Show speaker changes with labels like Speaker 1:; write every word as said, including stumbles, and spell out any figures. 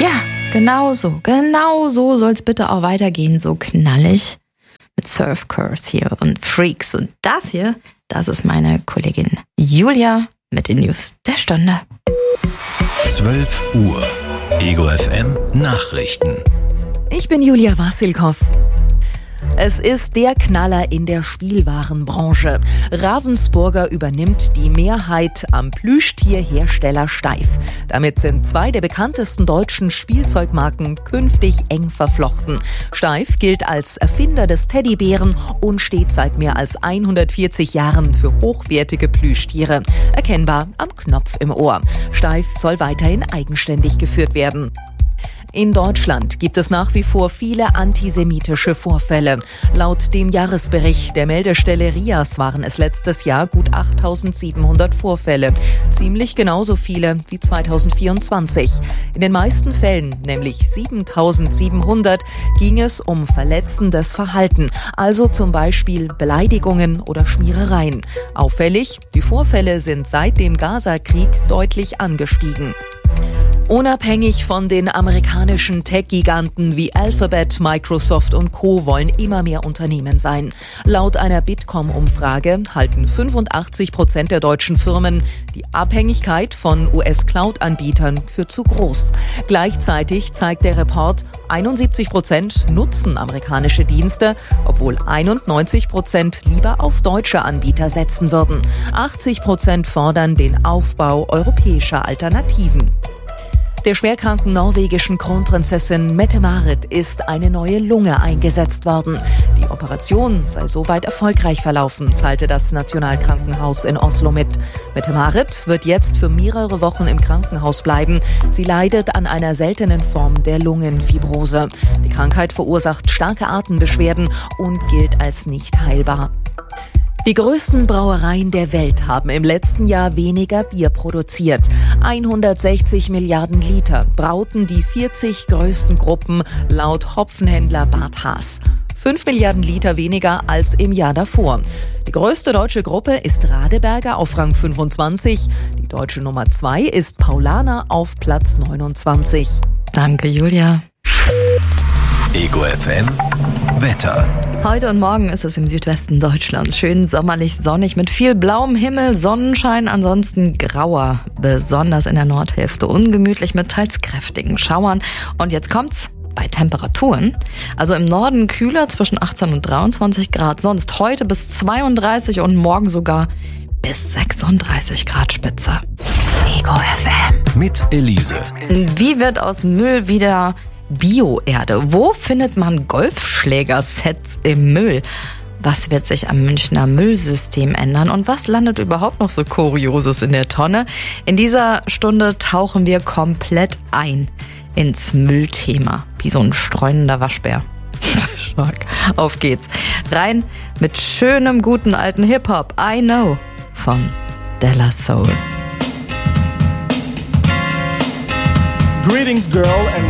Speaker 1: Ja, genau so. Genau so soll es bitte auch weitergehen. So knallig mit Surf Curse hier und Freaks. Und das hier, das ist meine Kollegin Julia mit den News der Stunde.
Speaker 2: zwölf Uhr. Ego F M Nachrichten.
Speaker 3: Ich bin Julia Wassilkow. Es ist der Knaller in der Spielwarenbranche. Ravensburger übernimmt die Mehrheit am Plüschtierhersteller Steiff. Damit sind zwei der bekanntesten deutschen Spielzeugmarken künftig eng verflochten. Steiff gilt als Erfinder des Teddybären und steht seit mehr als hundertvierzig Jahren für hochwertige Plüschtiere. Erkennbar am Knopf im Ohr. Steiff soll weiterhin eigenständig geführt werden. In Deutschland gibt es nach wie vor viele antisemitische Vorfälle. Laut dem Jahresbericht der Meldestelle R I A S waren es letztes Jahr gut achttausendsiebenhundert Vorfälle. Ziemlich genauso viele wie zweitausendvierundzwanzig. In den meisten Fällen, nämlich siebentausendsiebenhundert, ging es um verletzendes Verhalten, also zum Beispiel Beleidigungen oder Schmierereien. Auffällig, die Vorfälle sind seit dem Gaza-Krieg deutlich angestiegen. Unabhängig von den amerikanischen Tech-Giganten wie Alphabet, Microsoft und Co. wollen immer mehr Unternehmen sein. Laut einer Bitkom-Umfrage halten fünfundachtzig Prozent der deutschen Firmen die Abhängigkeit von U S-Cloud-Anbietern für zu groß. Gleichzeitig zeigt der Report, einundsiebzig Prozent nutzen amerikanische Dienste, obwohl einundneunzig Prozent lieber auf deutsche Anbieter setzen würden. achtzig Prozent fordern den Aufbau europäischer Alternativen. Der schwerkranken norwegischen Kronprinzessin Mette-Marit ist eine neue Lunge eingesetzt worden. Die Operation sei soweit erfolgreich verlaufen, teilte das Nationalkrankenhaus in Oslo mit. Mette-Marit wird jetzt für mehrere Wochen im Krankenhaus bleiben. Sie leidet an einer seltenen Form der Lungenfibrose. Die Krankheit verursacht starke Atembeschwerden und gilt als nicht heilbar. Die größten Brauereien der Welt haben im letzten Jahr weniger Bier produziert. hundertsechzig Milliarden Liter brauten die vierzig größten Gruppen laut Hopfenhändler Bart Haas. fünf Milliarden Liter weniger als im Jahr davor. Die größte deutsche Gruppe ist Radeberger auf Rang fünfundzwanzig. Die deutsche Nummer zwei ist Paulaner auf Platz neunundzwanzig.
Speaker 1: Danke, Julia.
Speaker 2: Ego F M Wetter.
Speaker 1: Heute und morgen ist es im Südwesten Deutschlands schön sommerlich sonnig mit viel blauem Himmel, Sonnenschein, ansonsten grauer, besonders in der Nordhälfte ungemütlich mit teils kräftigen Schauern. Und jetzt kommt's bei Temperaturen. Also im Norden kühler zwischen achtzehn und dreiundzwanzig Grad, sonst heute bis zweiunddreißig und morgen sogar bis sechsunddreißig Grad Spitze. Ego F M.
Speaker 2: Mit Elise.
Speaker 1: Wie wird aus Müll wieder Bio-Erde? Wo findet man Golfschlägersets im Müll? Was wird sich am Münchner Müllsystem ändern? Und was landet überhaupt noch so Kurioses in der Tonne? In dieser Stunde tauchen wir komplett ein ins Müllthema, wie so ein streunender Waschbär. Stark. Auf geht's. Rein mit schönem, guten alten Hip-Hop. I Know von Della Soul.
Speaker 4: Greetings, girl, and